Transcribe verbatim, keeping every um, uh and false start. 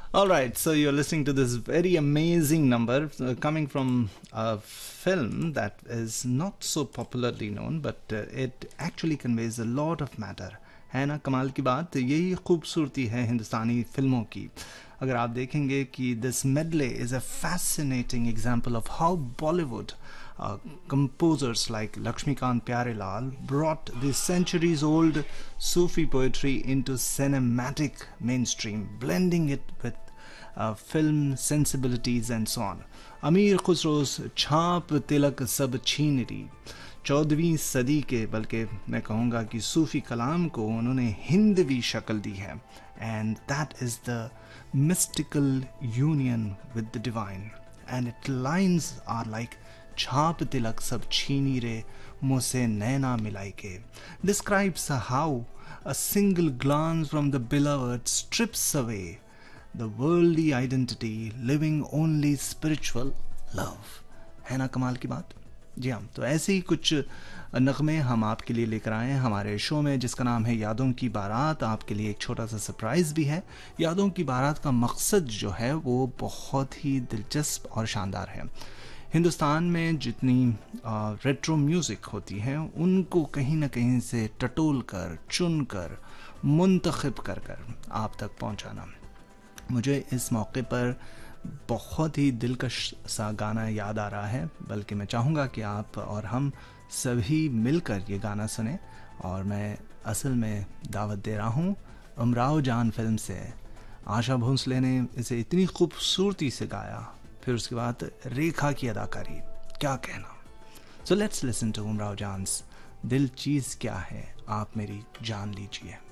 All right, so you're listening to this very amazing number uh, coming from a film that is not so popularly known, but uh, it actually conveys a lot of matter. है ना कमाल की बात, यही खूबसूरती है हिंदुस्तानी फिल्मों की. अगर आप देखेंगे कि this medley is a fascinating example of how Bollywood uh, composers like Lakshmikant Pyarelal brought the centuries-old Sufi poetry into cinematic mainstream, blending it with uh, film sensibilities and so on. Amir Khusro's छाप तिलक सब छीन ली चौदहवीं सदी के, बल्कि मैं कहूँगा कि सूफी कलाम को उन्होंने हिंदवी शक्ल दी है. And that is the mystical union with the divine. And its lines are like छाप तिलक सब छीनी रे मुझसे नैना मिलाई के describes how a single glance from the beloved strips away the worldly identity, living only spiritual love. है ना कमाल की बात. जी हाँ, तो ऐसे ही कुछ नगमे हम आपके लिए लेकर आए हैं हमारे शो में, जिसका नाम है यादों की बारात. आपके लिए एक छोटा सा सरप्राइज़ भी है. यादों की बारात का मकसद जो है वो बहुत ही दिलचस्प और शानदार है. हिंदुस्तान में जितनी रेट्रो म्यूज़िक होती हैं उनको कहीं ना कहीं से टटोल कर, चुन कर, मुंतखब कर कर आप तक पहुंचाना. मुझे इस मौके पर बहुत ही दिलकश सा गाना याद आ रहा है, बल्कि मैं चाहूँगा कि आप और हम सभी मिलकर ये गाना सुने. और मैं असल में दावत दे रहा हूँ उमराव जान फिल्म से. आशा भोंसले ने इसे इतनी खूबसूरती से गाया, फिर उसके बाद रेखा की अदाकारी, क्या कहना. So let's listen to Umrao जानस दिल चीज़ क्या है आप मेरी जान लीजिए.